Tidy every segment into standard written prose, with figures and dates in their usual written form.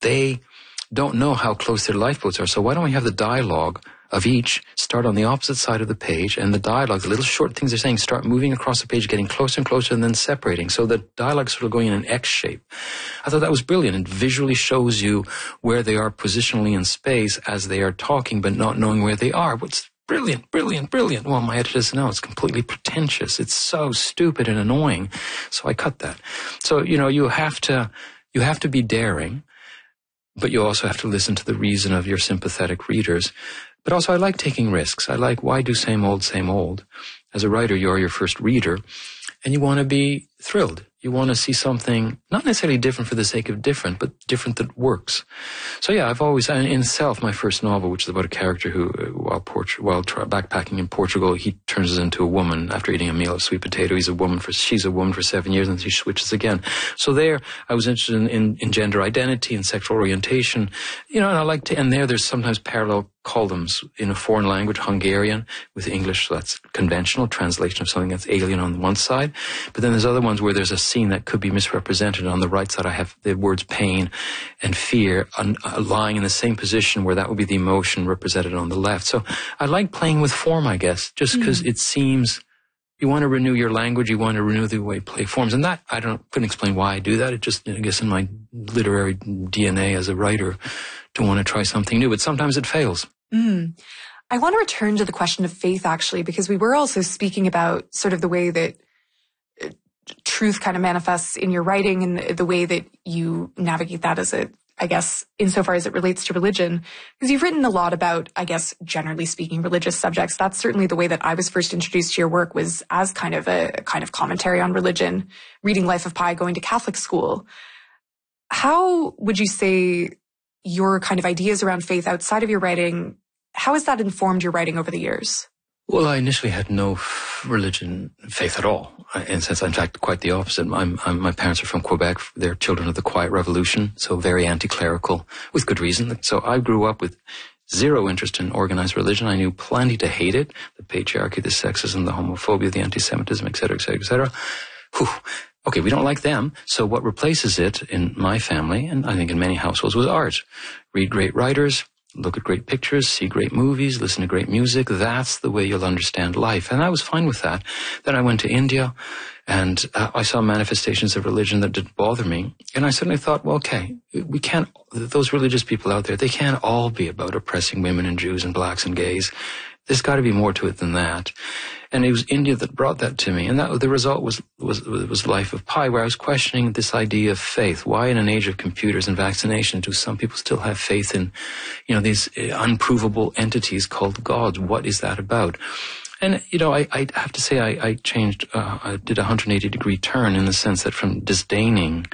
they don't know how close their lifeboats are. So why don't we have the dialogue of each start on the opposite side of the page, and the dialogue, the little short things they're saying, start moving across the page, getting closer and closer, and then separating. So the dialogue sort of going in an X shape. I thought that was brilliant. It visually shows you where they are positionally in space as they are talking, but not knowing where they are. What's brilliant, brilliant, brilliant. Well, my editor said, no, it's completely pretentious. It's so stupid and annoying. So I cut that. So, you have to be daring, but you also have to listen to the reason of your sympathetic readers. But also I like taking risks. I like, why do same old, same old? As a writer, you're your first reader, and you want to be thrilled. You want to see something not necessarily different for the sake of different, but different that works. So yeah, I've always, in Self, my first novel, which is about a character who, while backpacking in Portugal, he turns into a woman after eating a meal of sweet potato. She's a woman for 7 years, and she switches again. So there, I was interested in gender identity and sexual orientation, and I like to, and there's sometimes parallel columns in a foreign language, Hungarian, with English, so that's conventional translation of something that's alien on one side. But then there's other ones where there's a scene that could be misrepresented. On the right side, I have the words pain and fear lying in the same position where that would be the emotion represented on the left. So I like playing with form, I guess, just because it seems you want to renew your language, you want to renew the way play forms. And that, couldn't explain why I do that. It just, I guess, in my literary DNA as a writer to want to try something new. But sometimes it fails. I want to return to the question of faith, actually, because we were also speaking about sort of the way that truth kind of manifests in your writing and the way that you navigate that I guess, insofar as it relates to religion. Because you've written a lot about, I guess, generally speaking, religious subjects. That's certainly the way that I was first introduced to your work, was as kind of a kind of commentary on religion, reading Life of Pi, going to Catholic school. How would you say your kind of ideas around faith outside of your writing, how has that informed your writing over the years? Well, I initially had no faith at all. In fact, quite the opposite. My parents are from Quebec. They're children of the Quiet Revolution, so very anti-clerical, with good reason. So I grew up with zero interest in organized religion. I knew plenty to hate it: the patriarchy, the sexism, the homophobia, the anti-Semitism, et cetera, et cetera, et cetera. Whew. Okay, we don't like them. So what replaces it in my family, and I think in many households, was art. Read great writers, look at great pictures, see great movies, listen to great music. That's the way you'll understand life. And I was fine with that. Then I went to India, and I saw manifestations of religion that didn't bother me. And I suddenly thought, well, okay, we can't, those religious people out there, they can't all be about oppressing women and Jews and blacks and gays. There's got to be more to it than that. And it was India that brought that to me. And that the result was Life of Pi, where I was questioning this idea of faith. Why in an age of computers and vaccination do some people still have faith in, these unprovable entities called gods? What is that about? And, I have to say I changed, I did a 180-degree turn in the sense that from disdaining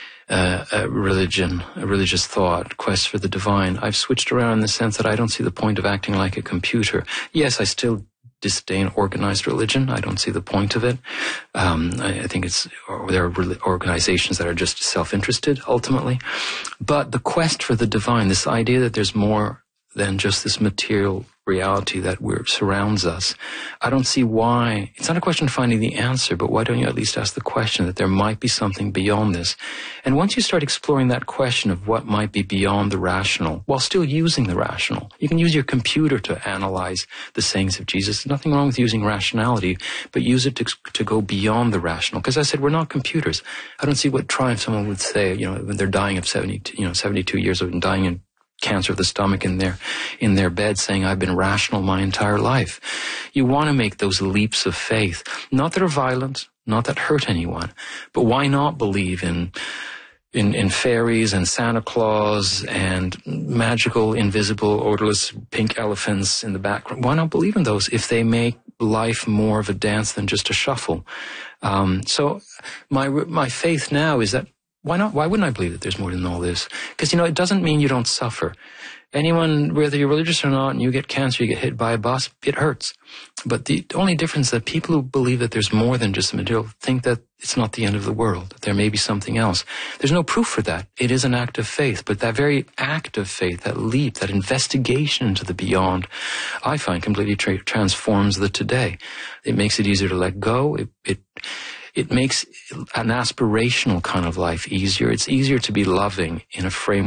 religion, a religious thought, quest for the divine, I've switched around in the sense that I don't see the point of acting like a computer. Yes, I still disdain organized religion. I don't see the point of it. I think there are organizations that are just self-interested, ultimately. But the quest for the divine, this idea that there's more than just this material reality that surrounds us, I don't see why. It's not a question of finding the answer, but why don't you at least ask the question that there might be something beyond this? And once you start exploring that question of what might be beyond the rational, while still using the rational, you can use your computer to analyze the sayings of Jesus. There's nothing wrong with using rationality, but use it to go beyond the rational. Because I said, we're not computers. I don't see what triumph someone would say, when they're dying of 72 years old and dying in cancer of the stomach in their bed, saying, I've been rational my entire life. You want to make those leaps of faith, not that are violent, not that hurt anyone, but why not believe in fairies and Santa Claus and magical, invisible, odorless pink elephants in the background? Why not believe in those if they make life more of a dance than just a shuffle? So my faith now is that why not? Why wouldn't I believe that there's more than all this? Because, it doesn't mean you don't suffer. Anyone, whether you're religious or not, and you get cancer, you get hit by a bus, it hurts. But the only difference is that people who believe that there's more than just the material think that it's not the end of the world, that there may be something else. There's no proof for that. It is an act of faith. But that very act of faith, that leap, that investigation into the beyond, I find completely transforms the today. It makes it easier to let go. It makes an aspirational kind of life easier. It's easier to be loving in a framework